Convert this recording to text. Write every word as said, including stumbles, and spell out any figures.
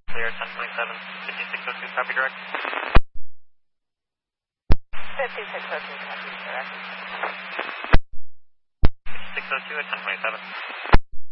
Clear, ten twenty-seven, fifty-six oh two, copy direct. fifty-six oh two, copy direct. fifty-six oh two at ten twenty-seven.